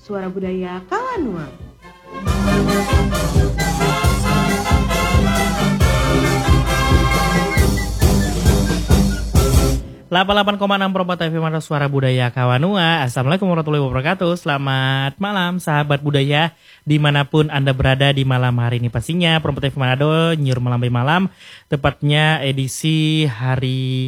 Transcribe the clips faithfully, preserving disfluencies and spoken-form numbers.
Suara Budaya Kawanua. delapan puluh delapan koma enam Perempat F M Suara Budaya Kawanua. Assalamualaikum warahmatullahi wabarakatuh. Selamat malam sahabat budaya dimanapun Anda berada di malam hari ini. Pastinya Perempat F M Manado Nyur Malam by Malam, tepatnya edisi hari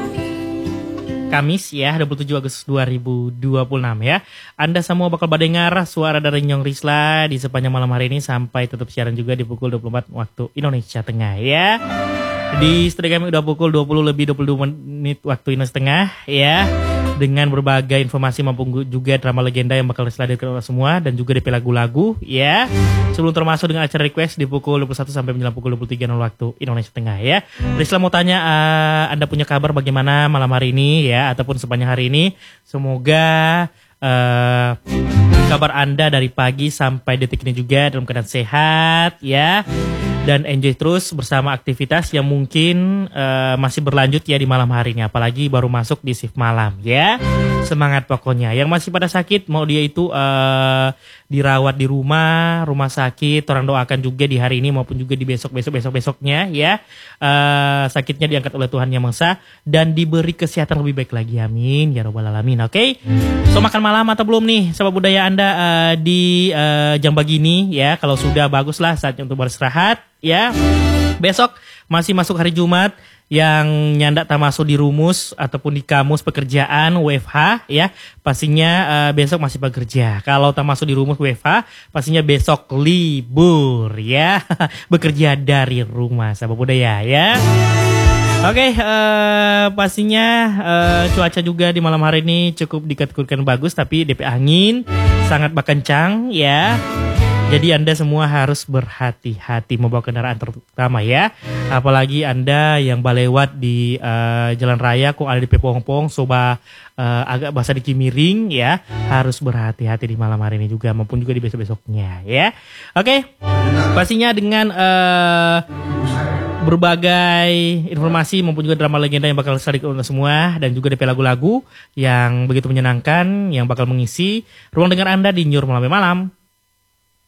Kamis ya, dua puluh tujuh Agustus dua ribu dua puluh enam ya. Anda semua bakal mendengar suara dari Nyong Risla di sepanjang malam hari ini sampai tutup siaran juga di pukul dua puluh empat waktu Indonesia Tengah ya. Di studio kami udah pukul dua puluh lebih dua puluh dua menit waktu Indonesia Tengah ya. Dengan berbagai informasi maupun juga drama legenda yang bakal dihadirkan oleh semua dan juga D P lagu-lagu ya. Sebelum termasuk dengan acara request di pukul dua puluh satu sampai menjelang pukul dua puluh tiga waktu Indonesia Tengah ya. Risla mau tanya uh, Anda punya kabar bagaimana malam hari ini ya ataupun sepanjang hari ini. Semoga uh, kabar Anda dari pagi sampai detik ini juga dalam keadaan sehat ya. Dan enjoy terus bersama aktivitas yang mungkin uh, masih berlanjut ya di malam hari ini. Apalagi baru masuk di shift malam ya. Semangat pokoknya. Yang masih pada sakit mau dia itu uh, dirawat di rumah, rumah sakit. Orang doakan juga di hari ini maupun juga di besok-besok-besok-besoknya ya. Uh, sakitnya diangkat oleh Tuhan Yang Maha Esa dan diberi kesehatan lebih baik lagi. Amin. Ya Rabbal Alamin. Oke. Okay? So makan malam atau belum nih sahabat budaya Anda uh, di uh, jam begini ya. Kalau sudah baguslah saatnya untuk beristirahat. Ya, besok masih masuk hari Jumat yang nyandak tak masuk di rumus ataupun di kamus pekerjaan W F H ya, pastinya uh, besok masih bekerja. Kalau tak masuk di rumus W F H, pastinya besok libur ya, bekerja dari rumah sahabat budaya ya. Oke, okay, uh, pastinya uh, cuaca juga di malam hari ini cukup dikategorikan bagus, tapi D P angin sangat berkencang ya. Jadi Anda semua harus berhati-hati membawa kendaraan terutama ya. Apalagi Anda yang balewat di uh, jalan raya kok ada di Pepong-pong, soba uh, agak basah di Kimiring ya. Harus berhati-hati di malam hari ini juga maupun juga di besok-besoknya ya. Oke, okay. Pastinya dengan uh, berbagai informasi maupun juga drama legenda yang bakal disajikan untuk semua dan juga D P lagu-lagu yang begitu menyenangkan yang bakal mengisi ruang dengar Anda di Nyur Malam by Malam.